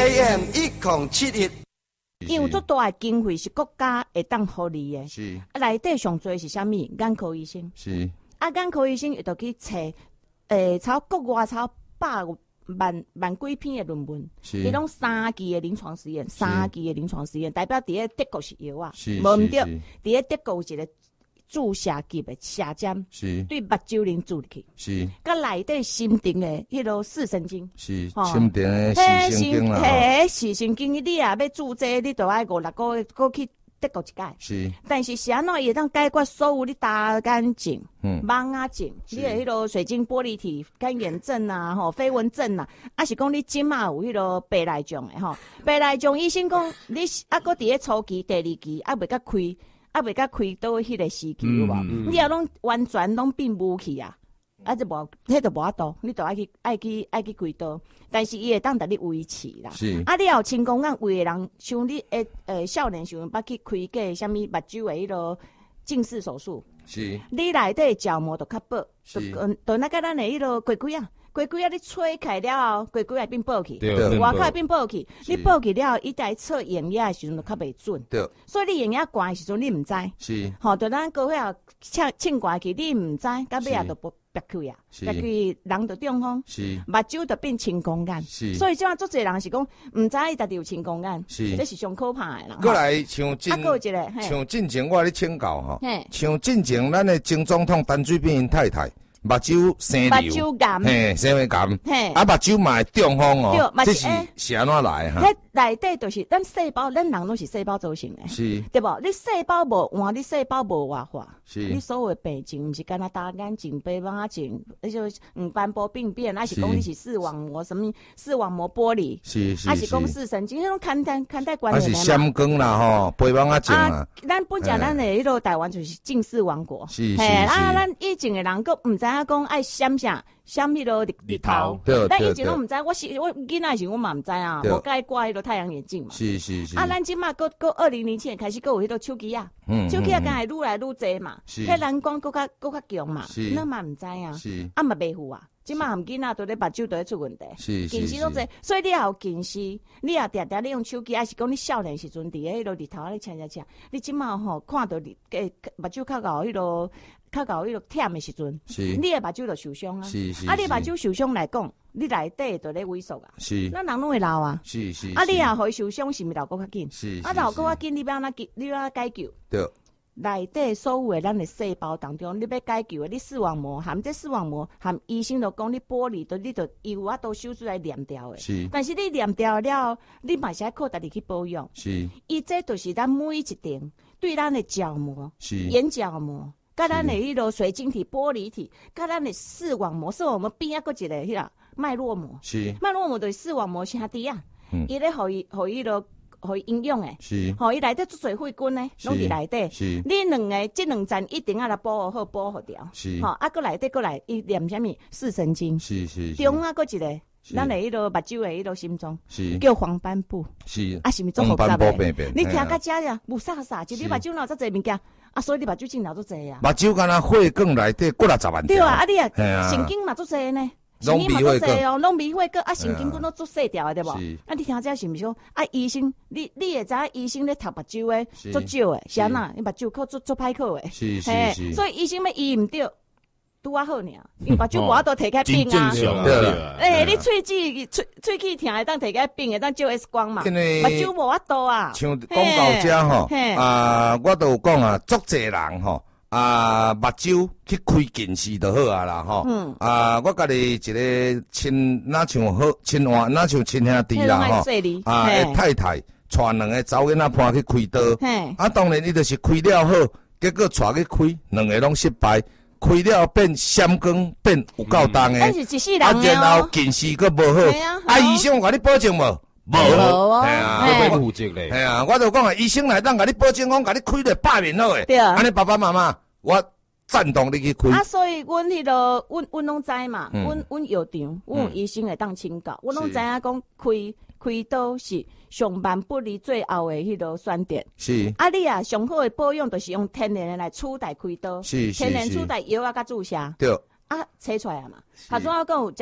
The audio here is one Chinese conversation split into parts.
AM 1071。 因为足大的经费是国家会当互你的， 是内底上多是啥物？眼科医生， 是眼科医生伊就去找，超国外超万几篇的论文，伊拢3期的临床实验，3期的临床实验，代表伫咧德国是药啊，无毋对，伫咧德国有一个注射级的射针，对目睭灵注入去，甲内底心定的迄个视神经， 心定的视神经啦， 视神经你也要注这，你就爱5-6个月过去德国一届，但是安怎伊会当解决所有你大干症、盲啊症，你的迄个水晶玻璃体干眼症啊、飞蚊症啊，是讲你即马有迄个白内障的白内障医生讲你搁伫咧初期、第2期未甲开刀迄个时期有无？你也拢完全拢变无去啊！就无，迄就无法度，你就爱去开刀，但是伊会当甲你维持啦。你也有成功有的人像你少年时阵捌去开个啥物目睭的迄个近视手术，你内底角膜就较薄，就那个咱的迄个龟龟啊，你吹开了后，龟龟也变薄去，外口变薄去，你薄去了后，伊在测眼压的时阵就较袂准，所以你眼压悬的时阵你毋知，就咱高血压称悬去，你毋知，到尾也就白去啊，白去人就中风，目睭就变青光眼，所以即马足侪人是讲毋知伊家己有青光眼，这是上可怕的啦。 过来像进前我咧请教吼，像进前咱的前总统陈水扁因太太。目睭生瘤， 目睭癌， 生癌，目睭嘛会中风哦，这是安怎来哈？ 内底就是咱细胞，咱人拢是细胞组成的，对无？你细胞无换，你细胞无活化，你所有的病症，毋是干那大眼症、白斑症，那就斑驳病变，还是讲你是视网膜什么视网膜剥离，还是讲视神经，迄种看待观念的嘛。还是闪光啦吼，白斑症啊。咱本讲咱的迄个台湾就是近视王国，咱以前的人佫毋知影讲爱闪啥。闪迄落日头，咱以前拢毋知，我囡仔时我嘛毋知啊，无该挂迄落太阳眼镜嘛。咱即马搁2007年开始搁有迄落手机啊，手机啊，敢会愈来愈济嘛，迄蓝光搁较强嘛，咱嘛毋知啊，嘛袂赴啊。即马含囡仔都咧目睭都咧出问题，近视都济，所以你也有近视，你也定定咧用手机，还是讲你少年时阵伫迄落日头咧请，你即马看到目睭较厚迄落。较到迄个忝的时阵，你的目睭就受伤啊！你目睭受伤来讲，你内底就咧萎缩啊！咱人拢会老啊！你也互伊受伤，是毋是老搁较紧？老搁较紧，你要安怎？你要解救？对，内底所有的咱的细胞当中，你要解救的，你视网膜含这视网膜含医生就讲你玻璃，你就有法度手术来连掉的。但是你连掉了，你嘛是爱靠家己去保养。伊这就是咱每一点对咱的角膜、眼角膜。甲咱的迄个水晶体、玻璃体，甲咱的视网膜边啊，搁一个迄个脉络膜，脉络膜就是视网膜兄弟啊，伊咧互伊营养诶，互伊内底足侪细菌呢，拢伫内底。你这两层一定要来保护好、保护掉。搁内底搁来伊念啥物视神经，中啊搁一个。咱的迄个目睭的迄个心脏，叫黄斑部，是毋是足复杂诶？你听到遮呀，无啥，就你目睭哪有遮侪物件？所以你目睭镜头足侪啊！ 目睭敢若血管内底过60万条。 对啊，你神经嘛足侪呢，神经嘛足侪哦，拢微血管神经管都足细条的对无？你听遮是毋是讲医生，你会知影医生咧读目睭诶，足少诶，是安那？你目睭考足歹考诶，是，所以医生要医毋对。拄啊好尔，因为目睭无法度摕开冰啊，你喙齿疼会当摕开冰，会当照 X 光嘛，目睭无法度啊。像讲到遮吼，我都有讲啊，足侪人吼，目睭去开近视就好啊啦吼。我家己一个亲，哪像好亲换，哪像亲兄弟啦吼。太太带2个查某囡仔伴去开刀，当然伊就是开了好，结果带去开，2个拢失败。开了变闪光，变有够重诶，然后近视佫无好。医生有甲你保证无？无啊， 要负责咧。 系啊，我就讲啊，医生来当甲你保证讲，甲你开了100面好诶。对啊，安尼爸爸妈妈，我赞同你去开。所以阮迄个，阮拢知嘛，阮药场，阮有医生会当请教，阮拢知影讲开刀是上万不离最后的迄个选择。是。你上好的保养就是用天然的来取代开刀。是。天然取代药甲注射。对。测出来啊嘛。头先我讲有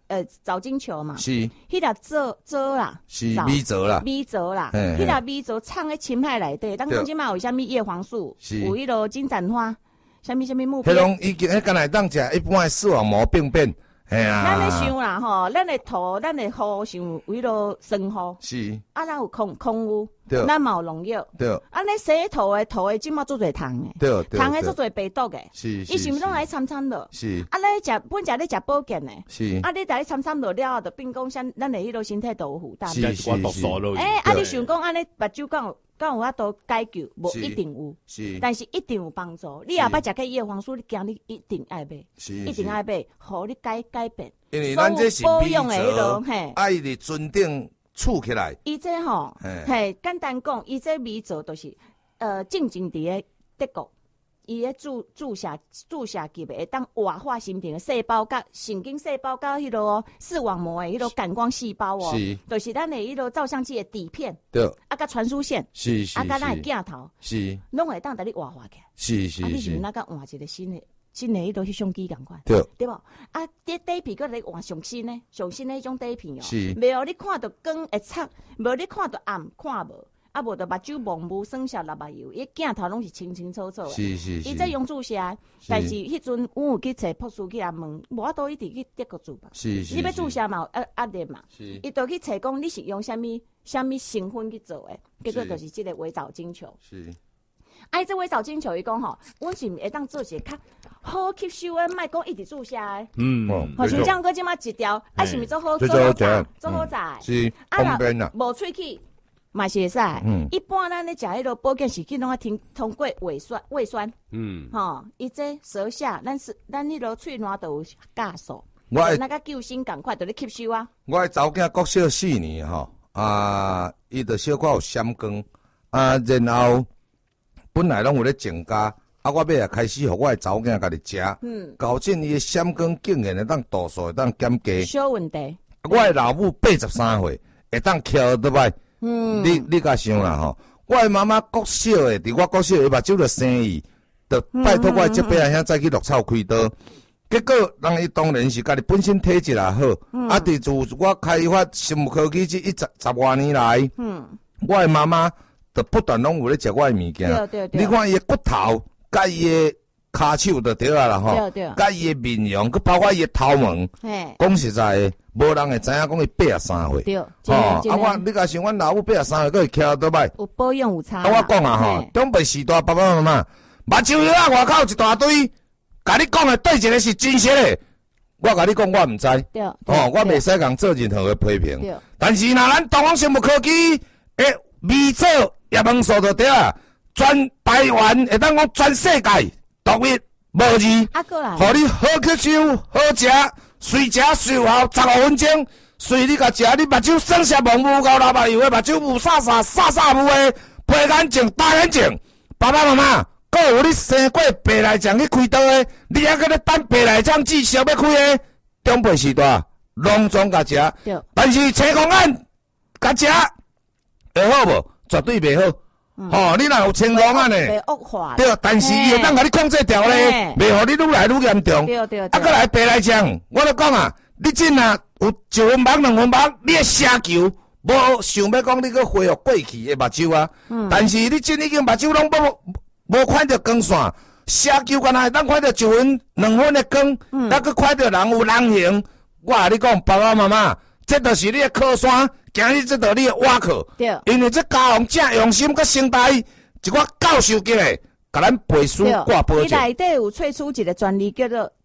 藻金球嘛， 是， 迄个藻啦， 是米藻啦， 迄个米藻藏喺青海内底，咱讲即马有啥物叶黄素，有迄个金盏花，啥物木鳖， 迄种已经敢若当食一般的视网膜病变。 咱咧想啦吼，咱的土，咱的雨想有迄落酸雨， 是啊，咱有空污，咱嘛有农药， 对， 啊，你洗土的即马做侪虫的， 对， 虫的做侪病毒的， 是， 伊是毋拢来掺落， 是， 啊，你本食咧食保健的， 是， 啊，你来掺落了后，就变讲咱的迄落身体都有负担， 是， 啊，你想讲安尼目睭敢有法度解救？无一定有， 是， 但是一定有帮助。你后摆食个叶黄素，你惊你一定爱买，一定爱买，互你改变。 因为咱这是保养的迄种，爱伫尊顶储起来。 伊这吼，简单讲，伊这米藻都是正伫咧德国，伊咧注射级的，会当活化心田的细胞，甲神经细胞，甲迄落视网膜的迄落感光细胞哦，就是咱的迄落照相机的底片， 对， 啊，甲传输线， 是， 啊，甲咱的镜头， 是， 拢会当甲你活化起， 是， 啊，你是毋那甲换一个新的迄落翕相机共款， 对无？啊，底片搁来换上新的迄种底片哦， 是， 袂互你看到光会擦，无你看到暗看无。啊，无就目睭蒙雾酸涩流目油，伊镜头拢是清清楚楚的。 是。 伊在用注射，但是迄阵阮有去找博士去甲问，无法度一直去德国做吧。 是。 你要注射嘛，压力嘛。 是。 伊就去找讲你是用啥物成分去做的，结果就是即个微藻金球。 是。 啊，这微藻金球伊讲吼，阮是会当做些较好吸收的，莫讲一直注射的。好像像哥即马一条，啊是毋是做好载？ 是。方便啦。 无喙齿。嘛是会使，一般咱咧食迄落保健食品，拢爱通过胃酸，吼，伊这舌下，咱迄落喙烂都有酵素，那个救生共款，就咧吸收啊。 我的查某囝国小4年吼，伊就小可有闪光，然后本来拢有咧增加，我尾也开始互我的查某囝家己食，搞进伊的闪光竟然会当度数会当减低， 小问题。 我的老母83岁，会当翘倒摆。你甲想啦吼，我的妈妈国小的，伫我国小的目睭就生意，就拜托我这伯仔兄再去绿草开刀。结果人伊当然是家己本身体质也好，伫自我开发生物科技这10多年来，我的妈妈就不断拢有咧食我的物件。你看伊的骨头，甲伊的骹手就对啊啦吼，甲伊的面容，佮包括伊的头毛，讲实在的。无人会知影讲伊83岁， 对， 你甲想，阮老母83岁，佫会徛倒摆， 有保养有差。 我讲吼，长辈时代爸爸妈妈，目睭药啊外口一大堆，甲你讲的对一个是真实的，我甲你讲我毋知，我袂使共做任何的批评。但是若咱东方生物科技的微藻叶黄素就对啊，全台湾会当讲全世界独一无二，互你好吸收、好食。随食随有效，15分钟，随你甲食，你目睭酸涩蒙雾到流目油的，目睭雾煞雾的，皮眼镜、大眼镜，爸爸妈妈，佮有你生过白内障去开刀的，你还搁咧等白内障至少要开的，长辈时代拢总甲食，但是青光眼甲食会好无？绝对袂好。你若有青光眼的， 恶化。 对，但是伊会当甲你控制掉咧，袂互你愈来愈严重。 对。 搁来白内障，我都讲啊，你真啊有1分盲2分盲，你的射球无想要讲你去恢复过去的目睭啊。但是你真已经目睭拢无看到光线，射球敢若会当看到1分2分的光，还佫看到人有人形。我甲你讲，爸爸妈妈，这就是你的靠山。今日这道你的瓦靠，因为这家长正用心，佮先代一寡教授级的，甲咱背书挂保证。 伊内底有推出一个专利，叫做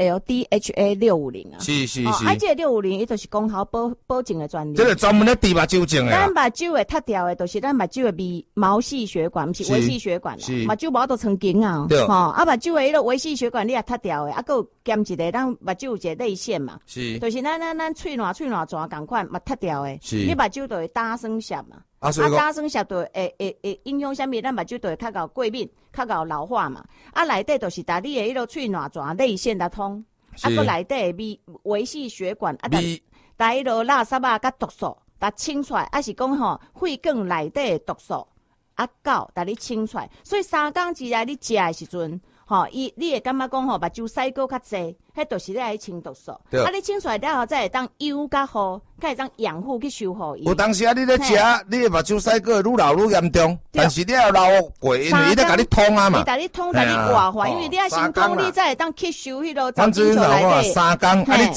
LDHA 650啊。 是。 这个650，伊就是功效保证的专利。 这个专门咧治目睭症的。 咱目睭会塌掉的，就是咱目睭的毛细血管，毋是微细血管啦。目睭无都曾经啊，目睭的迄个微细血管你也塌掉的，佫有兼一个咱目睭有一个泪腺嘛。 是。 就是咱喙烂泉共款，嘛塌掉的。 是。 你目睭就会打酸涩嘛。打酸涩就会影响啥物？咱目睭就会较搞过敏，较搞老化嘛。内底就是打你的迄个喙烂泉泪腺来通，佮内底的微细血管打迄个垃圾甲毒素，打清出来，是讲吼肺管内底的毒素，到打你清出来。所以3工之内你食的时阵， 吼，你会感觉讲吼，目睭洗过较济，迄就是咧来清毒素。啊，你清出来了后，再会当养较好，才会当养护去修护伊。 有当时啊，你咧食，你的目睭洗过愈老愈严重，但是你要老过，因为伊咧甲你通啊嘛。 伊甲你通，甲你活化，因为你啊先通，你才会当吸收迄个脏精球内底。 3工，啊你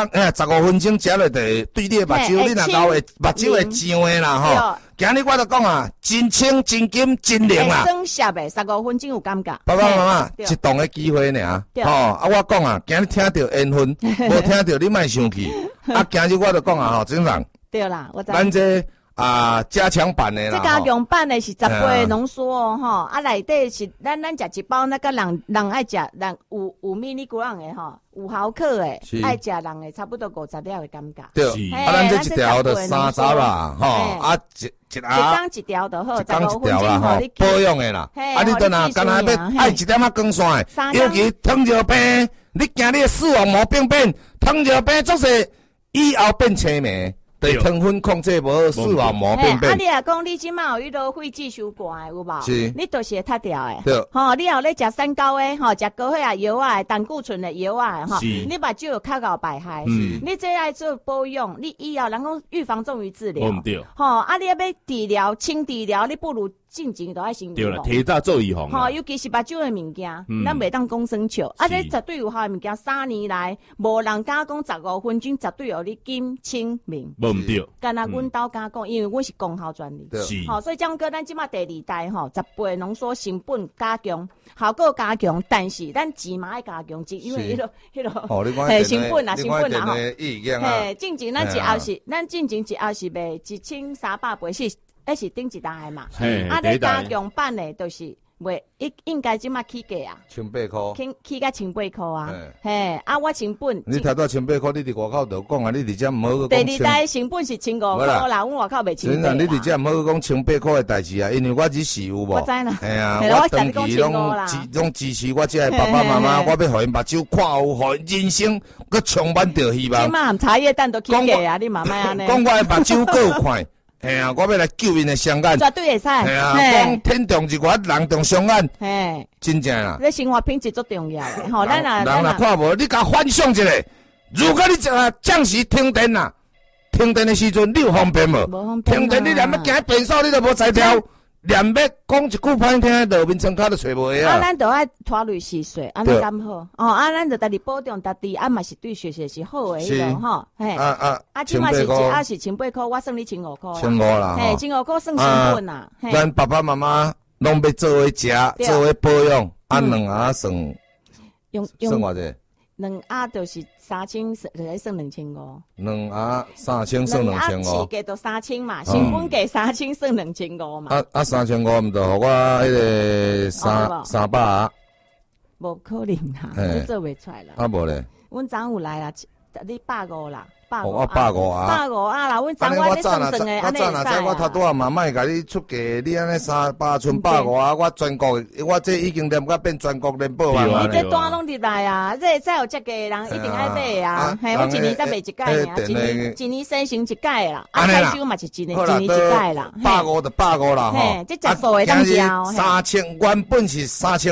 15分钟食落地，对你的目睭，你若老会目睭会痒的啦吼。今日我就讲啊，真清、真金、真灵啊！ 生涩的，15分钟有感觉。 爸爸妈妈，一档的机会尔，吼！啊，我讲啊，今日听到缘分，无听到你莫生气。啊，今日我就讲啊，吼，正常。 对啦，我知。 咱这加强版的啦。 这加强版的是10倍浓缩哦，吼！啊，内底是咱食一包那个人爱食，人5 mg 的吼，5毫克的，爱食人的差不多50粒的感觉。 对，啊，咱这一条就3包啦，吼，啊一缸一条就好， 一缸一条啦，吼，保养的啦。啊，你等下，干那要爱一点仔光线的，尤其糖尿病，你惊你的视网膜病变，糖尿病做势以后变青霉。对糖分控制无好，视网膜病变。 啊，你若讲你即马有迄落肺气血管的有无？ 是， 你都是会脱掉的。 对， 吼，你后咧食三高的，吼，食高血压药啊，胆固醇的药啊，吼，你目睭有较高白害。你这爱做保养，你以后人讲预防重于治疗。 对。 吼，啊，你要治疗、轻治疗，你不如进前都爱先对了，提早做预防。 吼，尤其是目睭的物件，咱袂当讲生笑。啊，这绝对有效的物件，3年来无人敢讲15分钟绝对互你金清明。 无唔对。 干那阮兜敢讲，因为阮是功效专利。 是。 好，所以讲过咱即马第2代吼，10倍浓缩成本加强，效果加强，但是咱钱嘛爱加强，因为迄落， 哦，你讲成本啦吼。 嘿， 进前咱一盒是，咱进前一盒是卖1300倍，是顶一代嘛。啊，你加强版的，就是袂应该即马起价啊 ，18块， 起价18块啊。嘿，啊，我成本你头到18块，你伫外口就讲啊，你伫遮毋好讲。第2代成本是15块啦，阮外口卖18块。 你伫遮毋好讲18块的代志啊，因为我只是有无。 我知啦。 哎呀，我长期拢支持我这爸爸妈妈，我要互因目睭看有，互因人生佮充满着希望。 即马含茶叶蛋都起价啊，你妈妈安尼。 讲我的目睭够有看。嘿啊，我要来救因的双眼， 绝对会使。 嘿啊，讲天重一关，人重双眼， 嘿， 真正啦。 你生活品质最重要的，吼，咱人若看无，你甲幻想一下，如果你暂时停电啦，停电的时阵你有方便无？ 无方便。 停电你连要行便所你都无才调，连要讲一句歹听，路面窗卡都找无啊。 啊，咱都爱拖累洗水，安尼敢好。哦，啊，咱就家己保重家己，啊嘛是对学习是好的迄种吼。嘿。啊，即嘛是18块，我算你15块。 15啦。 嘿，15块算成本啦。 咱爸爸妈妈拢要做伙食，做伙保养，啊2盒算偌济 ？2盒就是3000，就算2500。 2盒3000算2500。 市价都3000嘛，成本价3000算2500嘛。 啊3500毋就互我迄个300啊？ 无可能啦，你做袂出来啦。 啊无咧？ 阮昨有来啦，你150啦。 我150啊 ，150啊啦，阮昨我咧算算诶，安尼我知我头拄啊嘛莫甲你出价，你安尼300剩150啊，我全国，我这已经连我变全国联播啊。 你这单拢入来啊，这再有这个人一定爱买啊，嘿，我一年才卖一届尔，一年生成一届啦，啊，采收嘛是一年一届啦 ，150就150啦吼。 嘿，这食素诶当交。 3000原本是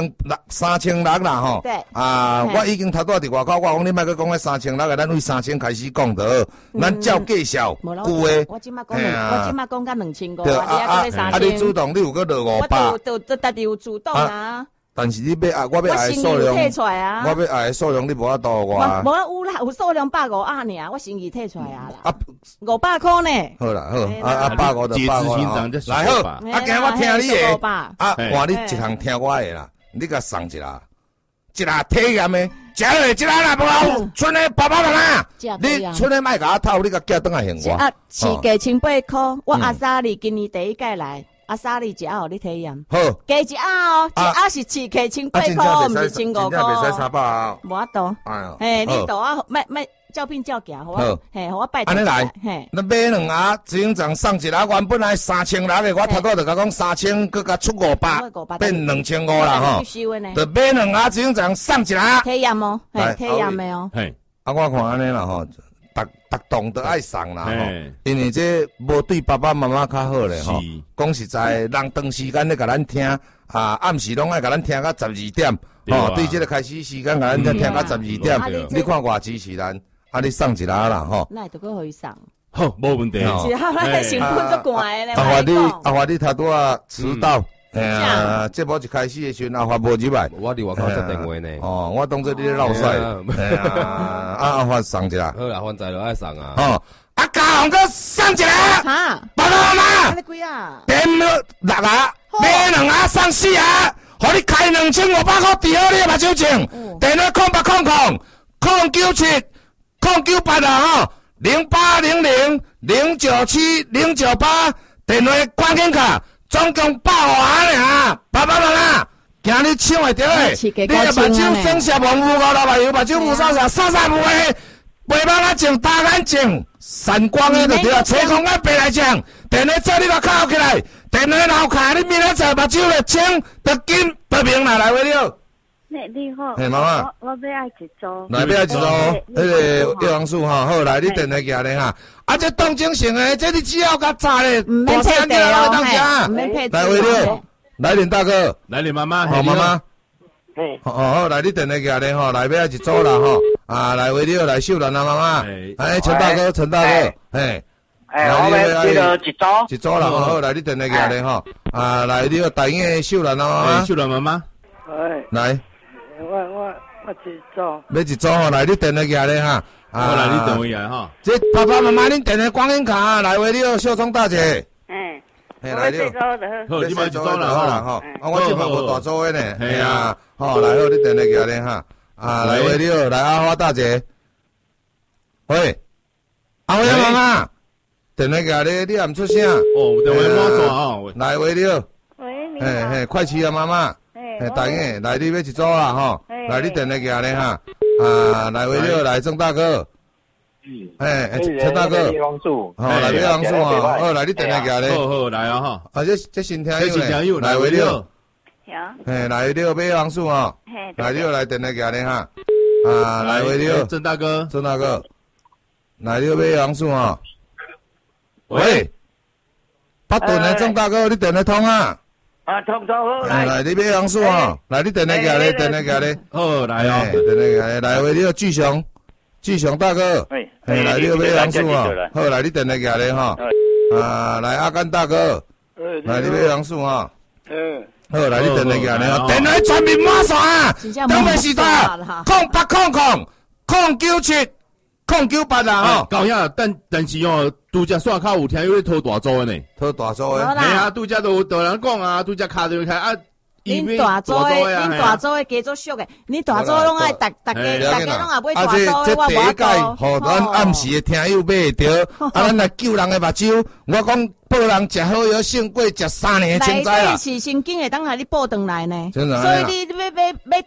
3600啦吼。 对。 啊，我已经头拄伫外口，我讲你莫去讲迄3600个，咱为3000开始讲的。咱照介绍，旧诶， 我即马讲到2500， 啊，你主动你有个落500， 我都家己有主动啊。 但是你要我要爱数量，我要爱数量，你无法度我。 无有啦，有数量150尔，我心意退出来啊啦。500块呢？ 好啦好，150就150。来好，啊，今我听你诶，换你一项听我诶啦，你甲送一下体验诶。食落一啦啦，无好，剩诶爸爸妈妈，你剩诶莫甲我偷，你甲寄倒来还我。 啊，市价18块，我阿莎莉今年第1届来，阿莎莉一盒互你体验。 好， 加一盒哦，一盒是市价18块，毋是15块。 袂使300啊。 无法度。哎呦，嘿，你度啊，莫照片照行，好，嘿，我拜托。 安尼来，嘿，那买2盒，执行长送一盒，原本来3600的，我头拄就甲讲3000，佮甲出500，变2500啦吼。就买2盒，执行长送一盒。 体验哦，嘿，体验的哦。 嘿，啊，我看安尼啦吼，逐栋都爱送啦吼，因为这无对爸爸妈妈较好咧吼。讲实在，人长时间咧甲咱听，暗时拢爱甲咱听到12点。 对这个开始时间，咱听到12点，你看偌支持咱，你送一下啦，吼。 那都可以送。 好，无问题。 是啊，咱成本足怪咧。 阿华你头拄啊迟到，节目一开始的时阵，阿华无入来。 我伫外口接电话呢。 哦，我当作你咧闹屎。阿华送一下。 好啦，反正就爱送啊。 哦，家红哥送一下。 哈？ 爸爸妈妈。 你几啊？ 点6啊，买2啊，送4啊，互你开2500块，治好你的目睭症。电话0800-097-098啊，吼。0800-097-098，电话关键卡，总共100万尔，爸爸妈妈，今日抢会到诶！你的目睭生下蒙雾5六目油，目睭雾啥雾诶，背毛啊净，大眼净，散光诶就对啊，吹空啊白来讲，电话做你个靠起来，电话老卡你明仔载目睭就清，就紧报名来回了。 你好， 妈妈， 我要爱一组， 来要爱一组，迄个叶黄素哈，好来，你电话寄咧哈，这当精神诶，这你只要甲炸咧，大声叫来当家，来回了，来连大哥， 来连妈妈， 好妈妈，好来，你电话寄咧吼，来要爱一组啦吼，来回了，来秀兰啊妈妈，陈大哥， 我要记得一组啦，好来，你电话寄咧吼，来了大英秀兰啊妈妈， 秀兰妈妈， 来。 我一组， 要一组吼，来你电话寄咧哈， 来你电话寄哈。 这爸爸妈妈，恁电话光阴卡来回了，秀聪大姐。 来了。 好，你买一组啦， 好啦吼。我这嘛无大组的呢。系啊，好来好，你电话寄咧哈。来回了，来阿花大姐。喂，阿花妈妈，电话寄咧，你也唔出声。 电话满线哦。 来回了。 喂，你好。 快去啊妈妈。大英，来你要一组啦吼，来你电话寄咧哈，来回了，来郑大哥，陈大哥，好来叶黄素啊，好来你电话寄咧， 好来啊哈， 这新听友咧，来回了，来了叶黄素啊，来了来电话寄咧哈，来回了， 郑大哥， 来了叶黄素啊，喂，巴顿的郑大哥，你电话通啊？ 通好来， 你买杨树哦，来你电话寄咧， 好来哦， 电话寄咧，来为了巨雄大哥，来你买杨树哦，好来你电话寄咧哈，来阿甘大哥，来你买杨树哦，好来你电话寄咧，电话全面满线啊，当面是他0800-097-098啦吼， 高遐，但是哦，拄只线口有听有咧拖大组的呢， 拖大组的， 系啊，拄只都人讲啊，拄只卡就开啊。 恁大组的，恁大组的加做俗的，恁大组拢爱大家拢也买大组的，我无做。 互咱暗时的听友买着，咱来救人的目睭。我讲报人食好药胜过食3年的青菜啦。 内底是神经会当下你报转来呢， 所以你要